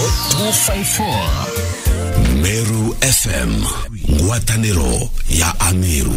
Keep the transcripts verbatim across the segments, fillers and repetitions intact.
two five four. Meru F M, ngwataniro ya Ameru.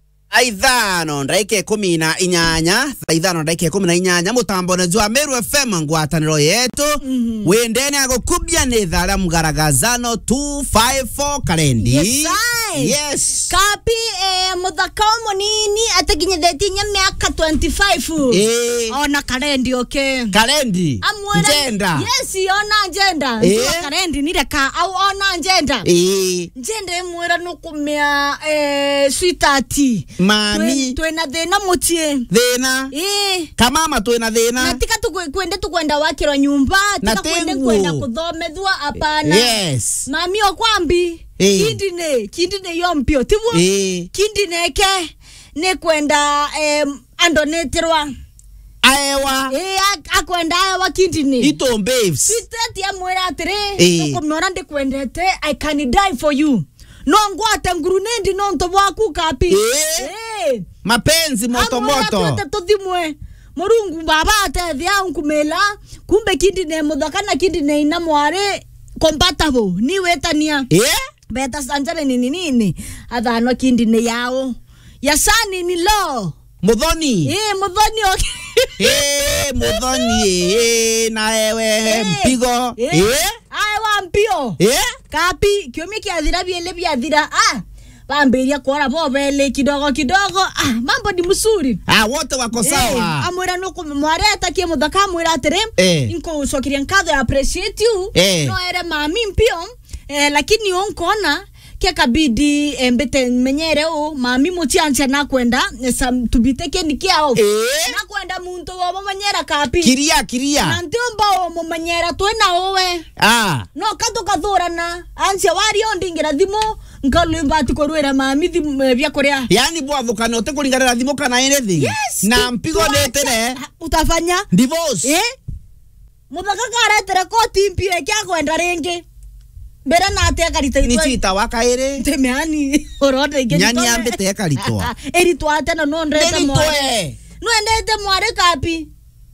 Aidhano ndaike kumi na inyanya Aidhano ndaike kumi na inyanya Mutambo na jua Meru F M ngwataniro yetu mm -hmm. Wendene agukubia nithara mugaragazano two five four kalendi. Yes, yes. Kapi eh, muthaka munini atakinyetheti nya miaka twenty-five. Eh. Ona kalendi okay. Kalendi. Amwera. Njenda. Yes, ona njenda. Eh. Kalendi nireka au ona njenda. Eh. Njenda mwera nukumia eh sweetheart. Mami twena thina mutie thina eh kamama twena thina natika tukwende tukwenda wakirwa nyumba tika kwende kwenda kuthomethwa hapana. Yes mami okwambi eh. kindine kindine yompio tiwo eh. kindine ke ne kwenda em andoneterwa aewa eh akwenda aewa kindine ito babes sitati amwera atire eh. Ukomnora ndi kwendete I can die for you. No ngwate ngurunendi no ntobo aku kapi eh, eh. Mapenzi moto moto amwe tuthimwe murungu baba atethia unkumela kumbe kindine muthakana kindine ina mware compatible ni wetania eh beta sanjale nini nini athano kindine yao yasani ni lo muthoni eh muthoni okay. eh muthoni eh na ewe mpigo eh aiwa mpio eh kapi kiomie kiathira biele biathira ah bamberia kuora bobele kidogo kidogo ah mambo ni mzuri ah wote wako sawa eh, amwira no kumwareta kie muthaka amwira atire eh. Inko sokiria nkatho I appreciate you eh. No ere mami mpio eh, lakini onkona kia kabidi embete menyere o mami muchiancha na kwenda tubiteke nikiao eh. Na kwenda muntu wo menyera kapi kiria kiria na ntiomba o menyera twena owe ah no kato kathurana ansia wario ndingira thimo nkalumba atikorwera mami thimu bya korea yani bwathukana utekuringarira thimo kana anything yes, na mpigo netere utafanya divorce eh muthaka karetere koti mpie kya kwenda ringi mbere na ate karita ni chita wakaire temeani orode ingi nyani ambete karitwa eritwa tena no ndete mware no ndete mware kapi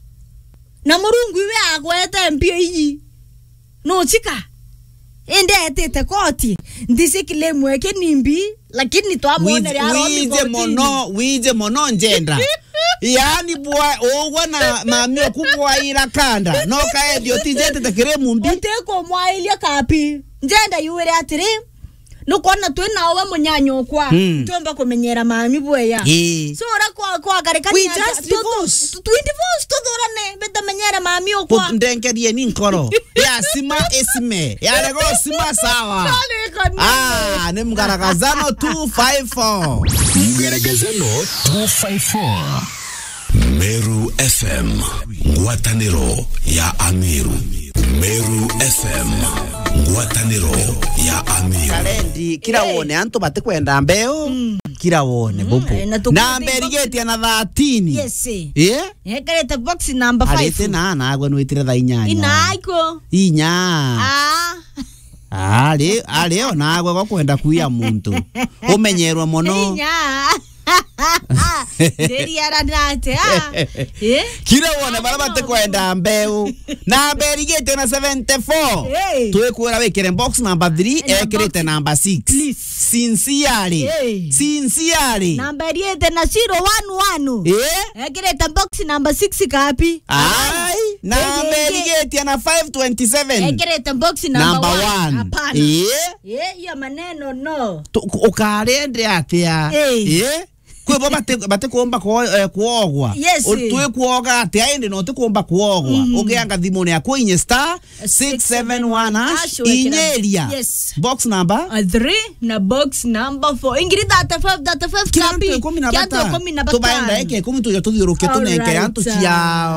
na murungu iwe agwete mpie iyi no chika ende etete koti ndisikile mweke nimbi lakini twamuone yaro wije mono wije mono njenda yani bwa ogwa na mami okubwa ira kanda no kaedio tijete tekere mumbi oteko mwailia kapi njenda yuwere atire nukona twena owe munyanyo kwa hmm. Tuomba kumenyera mami bweya yeah. So ora kwa kwa karekani we just divorce divorce tudorane beta menyera mami okwa ndengerie ni nkoro ya sima esime ya lego sima sawa ah ne mgaragazano two five four mgaragazano two five four Meru F M ngwataniro ya Ameru Meru F M ngwataniro ya Ameru kalendi kila wone antu batikwenda mbeo mm. Kila wone bubu na mberigeti na thirteen yes eh ekareta box number five alete na na agwe nwitire tha inyanya inaiko inya ah ali ali ona agwe gokwenda kuia muntu umenyerwa mono inya Deri ara nate ah eh kila wone baraba te kwenda mbeu na berigete na seventy-four tuekura wekere box number three ekrete number six please sincerely sincerely number eight na zero one one eh ekrete box number six kapi ai na berigete na five twenty-seven ekrete box number one hapana eh eh hiyo maneno no ukarende atia eh kwe baba te bate kuomba ko kuogwa utwe kuoga ati aende no te kuomba kuogwa ugeanga thimone yako inye star six seven one hash inyeria box number three na box number four ingiri data five data five kapi kya to kumi na bata tubaenda eke kumi tu tuthiuruke tunenge antu cia